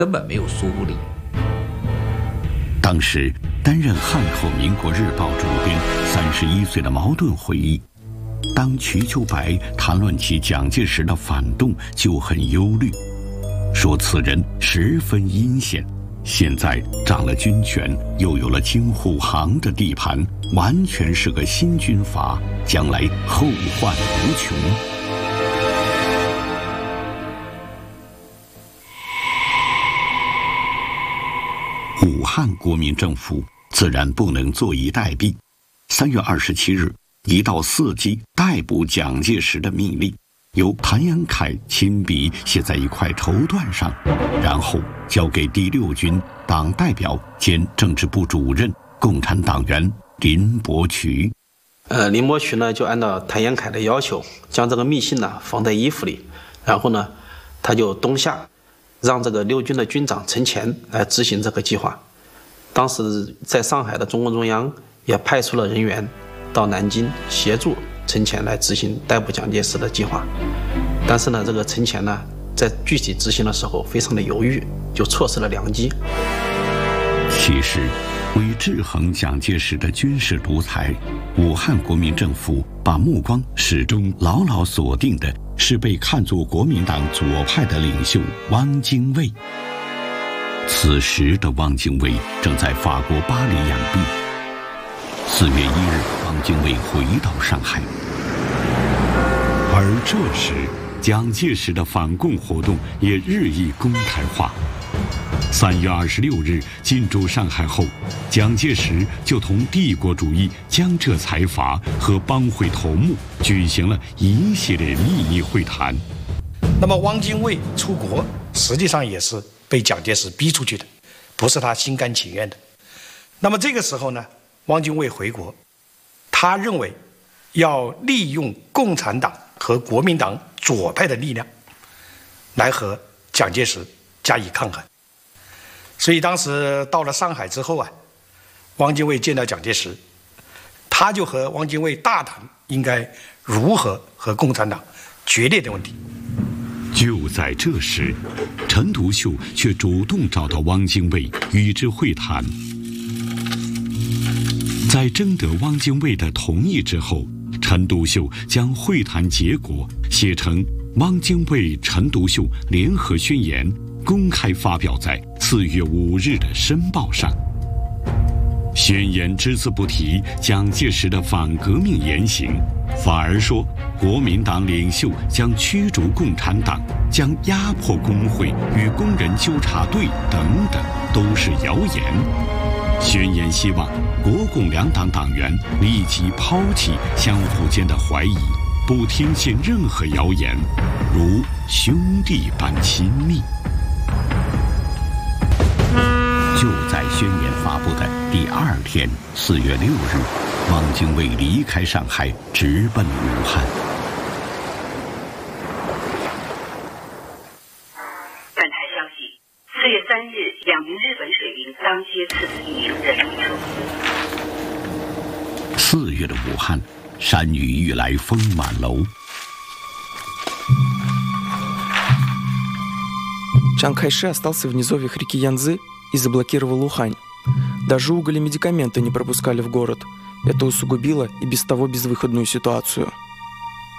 根本没有说服力。 当时担任汉口《民国日报》主编31岁的茅盾回忆，当瞿秋白谈论起蒋介石的反动，就很忧虑，说此人十分阴险，现在掌了军权，又有了京沪杭的地盘，完全是个新军阀，将来后患无穷。武汉国民政府自然不能坐以待毙。3月27日，一道伺机逮捕蒋介石的命令，由谭延闿亲笔写在一块绸缎上，然后交给第6军党代表兼政治部主任、共产党员林伯渠。 林伯渠呢，就按照谭延闿的要求，将这个密信呢放在衣服里，然后呢，他就东下，让这个6军的军长陈乾来执行这个计划。当时在上海的中共中央也派出了人员到南京协助陈乾来执行逮捕蒋介石的计划。但是呢，这个陈乾呢，在具体执行的时候非常的犹豫，就错失了良机。 其实，为制衡蒋介石的军事独裁，武汉国民政府把目光始终牢牢锁定的是被看作国民党左派的领袖汪精卫。此时的汪精卫正在法国巴黎养病。4月1日，汪精卫回到上海，而这时蒋介石的反共活动也日益公开化。3月26日进驻上海后，蒋介石就同帝国主义江浙财阀和帮会头目举行了一系列秘密会谈。 那么汪精卫出国，实际上也是被蒋介石逼出去的，不是他心甘情愿的。那么这个时候呢，汪精卫回国，他认为要利用共产党和国民党左派的力量来和蒋介石加以抗衡。所以当时到了上海之后啊，汪精卫见到蒋介石，他就和汪精卫大谈应该如何和共产党决裂的问题。 就在这时，陈独秀却主动找到汪精卫与之会谈。在征得汪精卫的同意之后，陈独秀将会谈结果写成汪精卫、陈独秀联合宣言，公开发表在4月5日的《申报》上。宣言只字不提蒋介石的反革命言行，反而说国民党领袖将驱逐共产党，将压迫工会与工人纠察队等等都是谣言。宣言希望国共两党党员立即抛弃相互间的怀疑，不听信任何谣言，如兄弟般亲密。就在宣言发布的第2天，4月6日，汪精卫离开上海，直奔武汉。 本台消息，4月3日，2名日本水兵当街刺死英雄人物处。 4月的武汉，山雨欲来风满楼。 Чан Кайши остался в низовьях реки Янцзы и заблокировал Ухань. Даже уголь и медикаменты не пропускали в город. Это усугубило и без того безвыходную ситуацию.